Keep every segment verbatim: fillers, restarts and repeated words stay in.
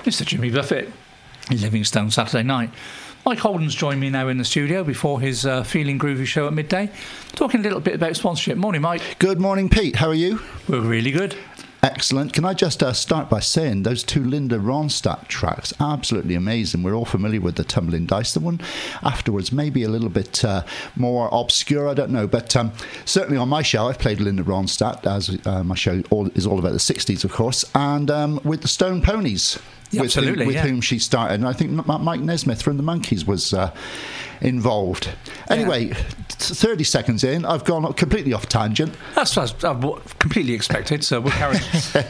Mister Jimmy Buffett, Livingstone Saturday Night. Mike Holden's joined me now in the studio before his uh, Feeling Groovy show at midday, talking a little bit about sponsorship. Morning, Mike. Good morning, Pete. How are you? We're really good. Excellent. Can I just uh, start by saying those two Linda Ronstadt tracks, absolutely amazing. We're all familiar with the Tumbling Dice. The one afterwards maybe a little bit uh, more obscure, I don't know. But um, certainly on my show, I've played Linda Ronstadt, as uh, my show all, is all about the sixties, of course, and um, with the Stone Ponies. Yeah, with absolutely, whom, with yeah. whom she started. And I think M- Mike Nesmith from the Monkees was uh, involved. Anyway, Yeah. thirty seconds in, I've gone completely off tangent. That's what I uh, completely expected, so we'll carry on.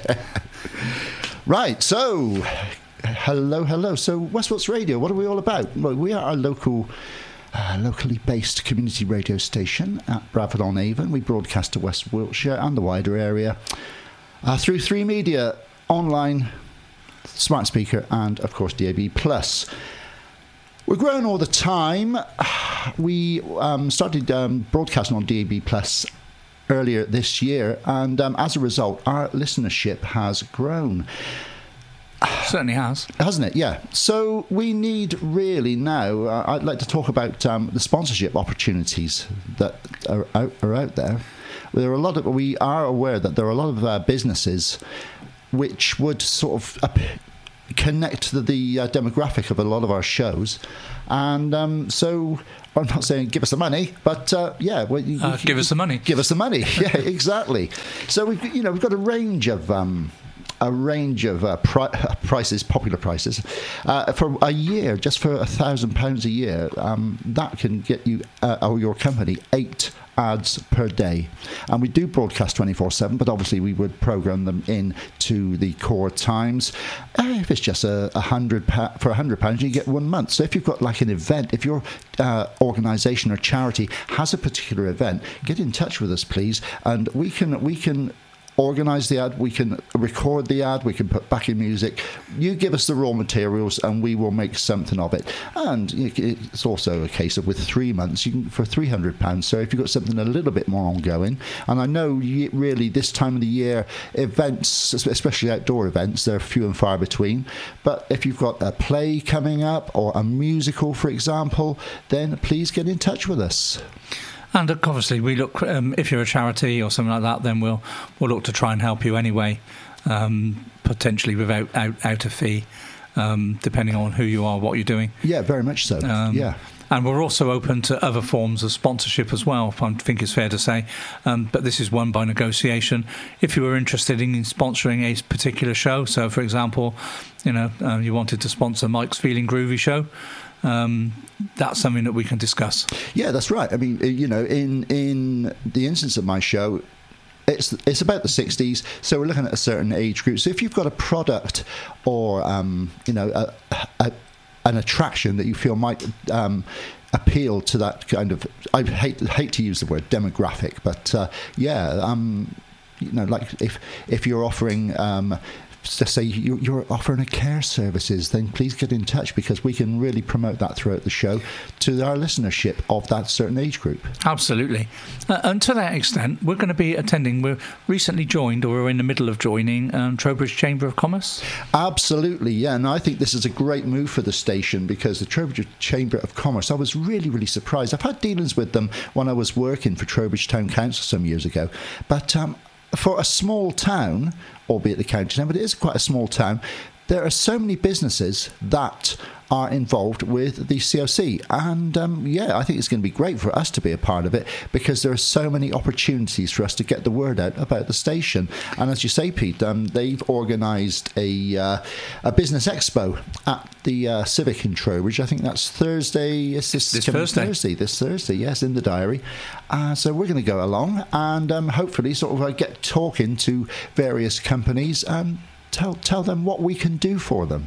Right, so hello, hello. So Westwatch Radio, what are we all about? Well, we are a local, uh, locally based community radio station at Bradford-on-Avon. We broadcast to West Wiltshire and the wider area uh, through three media, online, smart speaker, and of course D A B plus. We're growing all the time. We um, started um, broadcasting on D A B plus earlier this year, and um, as a result, our listenership has grown. Certainly has. Hasn't it? Yeah. So we need really now, uh, I'd like to talk about um, the sponsorship opportunities that are out, are out there. There are a lot of, we are aware that there are a lot of uh, businesses which would sort of uh, connect to the uh, demographic of a lot of our shows. And um, so I'm not saying give us the money, but uh, yeah, well, you, Uh, you, give us the money. Give us the money. Yeah, exactly. So we've you know we've got a range of um, a range of uh, pri- prices, popular prices, uh, for a year, just for a thousand pounds a year. Um, that can get you uh, or your company eight ads per day, and we do broadcast twenty-four seven, but obviously we would program them in to the core times. Uh, if it's just a, a hundred pa- for a hundred pounds, you get one month. So if you've got like an event, if your uh, organisation or charity has a particular event, get in touch with us, please, and we can we can. organise the ad, we can record the ad, we can put back in music. You give us the raw materials and we will make something of it. And it's also a case of with three months, you can for three hundred pounds. So if you've got something a little bit more ongoing, and I know really this time of the year, events, especially outdoor events, they're few and far between. But if you've got a play coming up or a musical, for example, then please get in touch with us. And obviously, we look. Um, if you're a charity or something like that, then we'll we'll look to try and help you anyway, um, potentially without out, out a fee, um, depending on who you are, what you're doing. Yeah, very much so. Um, yeah. And we're also open to other forms of sponsorship as well, I think it's fair to say. Um, but this is one by negotiation. If you were interested in sponsoring a particular show, so for example, you know, uh, you wanted to sponsor Mike's Feeling Groovy show. Um, that's something that we can discuss. Yeah, that's right. I mean, you know, in in the instance of my show, it's it's about the sixties, so we're looking at a certain age group. So if you've got a product or um, you know a, a, an attraction that you feel might um, appeal to that kind of, I hate hate to use the word demographic, but uh, yeah, um, you know, like if if you're offering. Um, to say you're offering a care services, then please get in touch, because we can really promote that throughout the show to our listenership of that certain age group. Absolutely. Uh, and to that extent, we're going to be attending, we're recently joined, or we're in the middle of joining, um, Trowbridge Chamber of Commerce. Absolutely, yeah. And I think this is a great move for the station, because the Trowbridge Chamber of Commerce, I was really, really surprised. I've had dealings with them when I was working for Trowbridge Town Council some years ago. But um, for a small town, albeit the county town, but it is quite a small town, there are so many businesses that are involved with the C O C. And um, yeah, I think it's going to be great for us to be a part of it, because there are so many opportunities for us to get the word out about the station. And as you say, Pete, um, they've organised a uh, a business expo at the uh, Civic in Trowbridge. I think that's Thursday. Is this this coming Thursday. Thursday? This Thursday, yes, in the diary. Uh, so we're going to go along and um, hopefully sort of uh, get talking to various companies and tell tell them what we can do for them.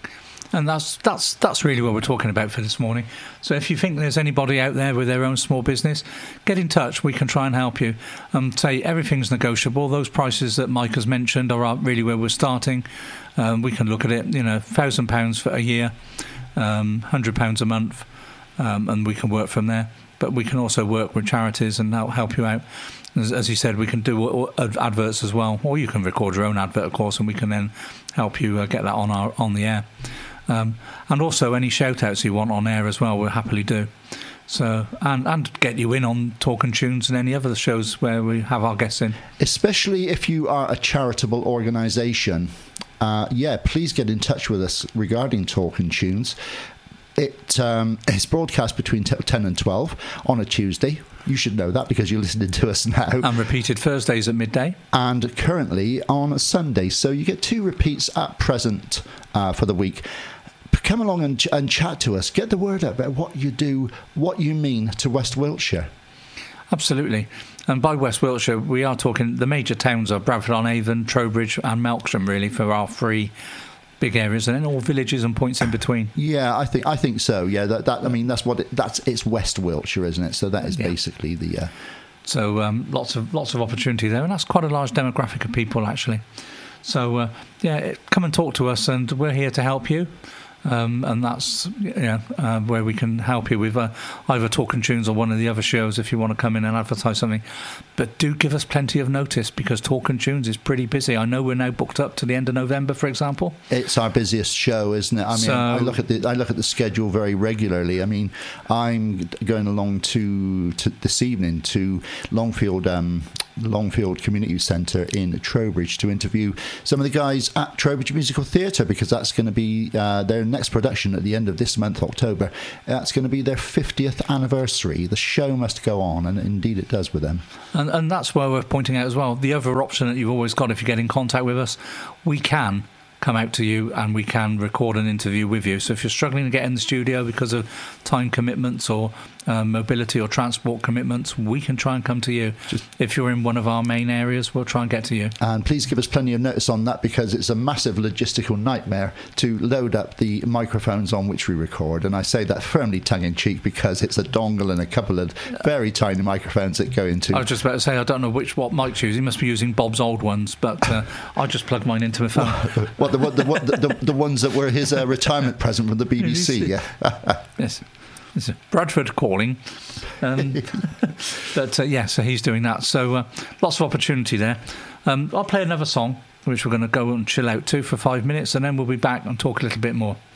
And that's that's that's really what we're talking about for this morning. So if you think there's anybody out there with their own small business, get in touch. We can try and help you. Um, say everything's negotiable. Those prices that Mike has mentioned are really where we're starting. Um, we can look at it, you know, one thousand pounds for a year, um, one hundred pounds a month, um, and we can work from there. but we can also work with charities and help help you out. As, as you said, we can do adverts as well, or you can record your own advert, of course, and we can then help you uh, get that on our on the air. Um, and also any shout-outs you want on air as well, we'll happily do. So and and get you in on Talking Tunes and any other shows where we have our guests in. Especially if you are a charitable organisation, uh, yeah, please get in touch with us regarding Talking Tunes. It um, is broadcast between ten and twelve on a Tuesday. You should know that because you're listening to us now. And repeated Thursdays at midday. And currently on a Sunday. So you get two repeats at present uh, for the week. Come along and, ch- and chat to us. Get the word out about what you do, what you mean to West Wiltshire. Absolutely. And by West Wiltshire, we are talking the major towns are Bradford-on-Avon, Trowbridge and Melksham, really, for our three big areas, and then all villages and points in between. Yeah, I think I think so. Yeah, that, that I mean that's what it, that's it's West Wiltshire, isn't it? So that is yeah. basically the. Uh... So um, lots of lots of opportunity there, and that's quite a large demographic of people actually. So uh, yeah, come and talk to us, and we're here to help you. Um, and that's yeah, uh, where we can help you with uh, either Talking Tunes or one of the other shows if you want to come in and advertise something. But do give us plenty of notice because Talking Tunes is pretty busy. I know we're now booked up to the end of November, for example. It's our busiest show, isn't it? I mean, so, I look at the I look at the schedule very regularly. I mean, I'm going along to, to this evening to Longfield. Um, Longfield Community Centre in Trowbridge to interview some of the guys at Trowbridge Musical Theatre because that's going to be uh, their next production at the end of this month, October. That's going to be their fiftieth anniversary. The show must go on, and indeed it does with them. And, and that's where we're pointing out as well, the other option that you've always got if you get in contact with us, we can come out to you and we can record an interview with you. So if you're struggling to get in the studio because of time commitments or um, mobility or transport commitments, we can try and come to you. Just if you're in one of our main areas, we'll try and get to you. And please give us plenty of notice on that because it's a massive logistical nightmare to load up the microphones on which we record. And I say that firmly tongue-in-cheek because it's a dongle and a couple of very tiny microphones that go into... I was just about to say, I don't know which what Mike's using. He must be using Bob's old ones, but uh, I just plug mine into my phone. What, the, what, the, what the, the, the ones that were his uh, retirement present from the B B C, yeah. Yes. It's Bradford calling. Um, but uh, yeah, so he's doing that. So uh, lots of opportunity there. Um, I'll play another song, which we're going to go and chill out to for five minutes, and then we'll be back and talk a little bit more.